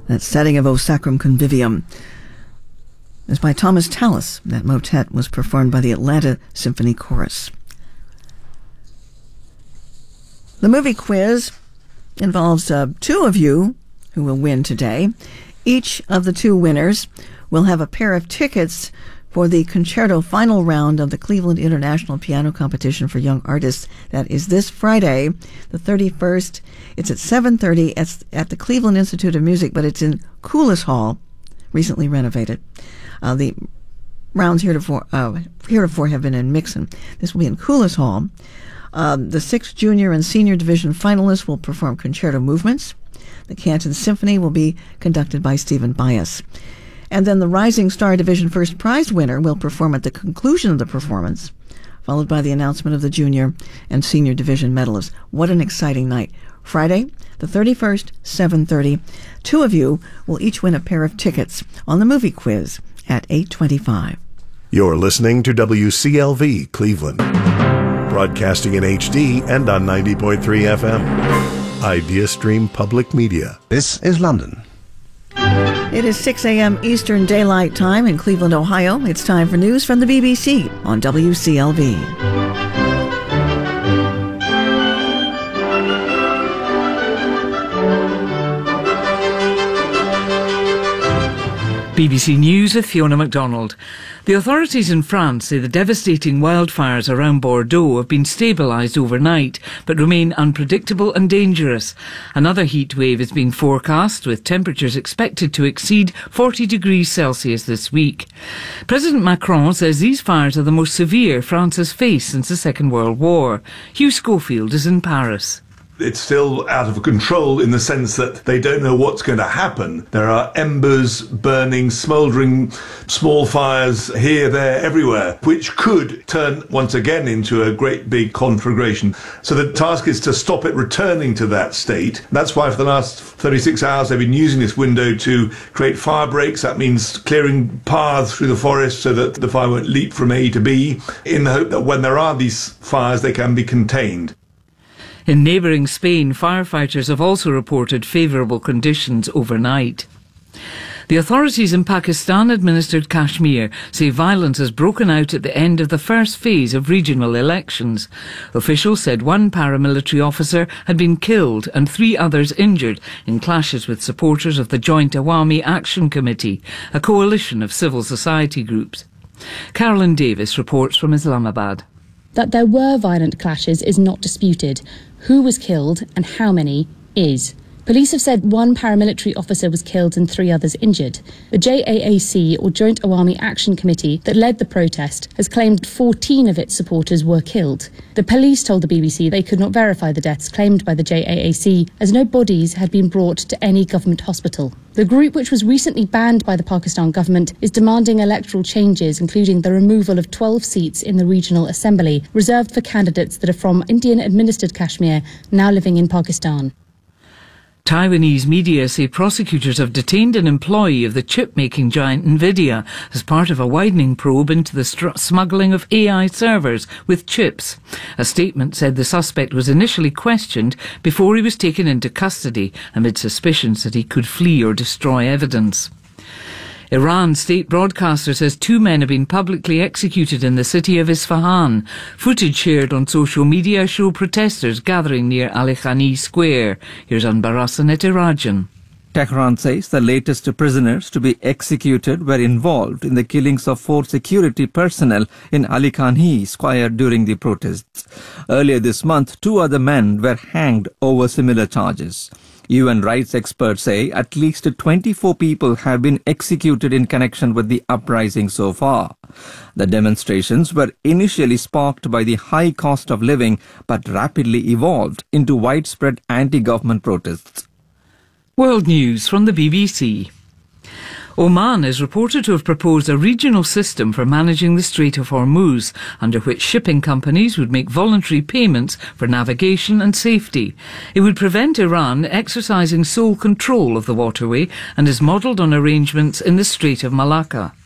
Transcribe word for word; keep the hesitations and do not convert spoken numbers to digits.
that setting of O Sacrum Convivium is by Thomas Tallis. That motet was performed by the Atlanta Symphony Chorus. The movie quiz involves uh, two of you who will win today. Each of the two winners will have a pair of tickets for the concerto final round of the Cleveland International Piano Competition for Young Artists. That is this Friday, the thirty-first. It's at seven thirty at, at the Cleveland Institute of Music, but it's in Coulis Hall, recently renovated. Uh, the rounds heretofore, uh, heretofore have been in Mixon. This will be in Coulis Hall. Um, the sixth junior and senior division finalists will perform concerto movements. The Canton Symphony will be conducted by Stephen Bias. And then the Rising Star Division First Prize winner will perform at the conclusion of the performance, followed by the announcement of the junior and senior division medalists. What an exciting night. Friday, the thirty-first, seven thirty. Two of you will each win a pair of tickets on the movie quiz at eight twenty-five. You're listening to W C L V Cleveland, broadcasting in H D and on ninety point three F M. IdeaStream Public Media. This is London. It is six a.m. Eastern Daylight Time in Cleveland, Ohio. It's time for news from the B B C on W C L V. B B C News with Fiona MacDonald. The authorities in France say the devastating wildfires around Bordeaux have been stabilised overnight, but remain unpredictable and dangerous. Another heat wave is being forecast, with temperatures expected to exceed forty degrees Celsius this week. President Macron says these fires are the most severe France has faced since the Second World War. Hugh Schofield is in Paris. It's still out of control in the sense that they don't know what's going to happen. There are embers burning, smouldering, small fires here, there, everywhere, which could turn once again into a great big conflagration. So the task is to stop it returning to that state. That's why for the last thirty-six hours they've been using this window to create fire breaks. That means clearing paths through the forest so that the fire won't leap from A to B, in the hope that when there are these fires they can be contained. In neighbouring Spain, firefighters have also reported favourable conditions overnight. The authorities in Pakistan-administered Kashmir say violence has broken out at the end of the first phase of regional elections. Officials said one paramilitary officer had been killed and three others injured in clashes with supporters of the Joint Awami Action Committee, a coalition of civil society groups. Carolyn Davis reports from Islamabad. That there were violent clashes is not disputed. Who was killed and how many is. Police have said one paramilitary officer was killed and three others injured. The J A A C, or Joint Awami Action Committee, that led the protest, has claimed fourteen of its supporters were killed. The police told the B B C they could not verify the deaths claimed by the J A A C, as no bodies had been brought to any government hospital. The group, which was recently banned by the Pakistan government, is demanding electoral changes, including the removal of twelve seats in the Regional Assembly, reserved for candidates that are from Indian-administered Kashmir, now living in Pakistan. Taiwanese media say prosecutors have detained an employee of the chip-making giant Nvidia as part of a widening probe into the str- smuggling of A I servers with chips. A statement said the suspect was initially questioned before he was taken into custody amid suspicions that he could flee or destroy evidence. Iran's state broadcaster says two men have been publicly executed in the city of Isfahan. Footage shared on social media show protesters gathering near Ali Khani Square. Here's Anbarasan Etirajan. Tehran says the latest prisoners to be executed were involved in the killings of four security personnel in Ali Khani Square during the protests. Earlier this month, two other men were hanged over similar charges. U N rights experts say at least twenty-four people have been executed in connection with the uprising so far. The demonstrations were initially sparked by the high cost of living but rapidly evolved into widespread anti-government protests. World News from the B B C. Oman is reported to have proposed a regional system for managing the Strait of Hormuz, under which shipping companies would make voluntary payments for navigation and safety. It would prevent Iran exercising sole control of the waterway and is modelled on arrangements in the Strait of Malacca.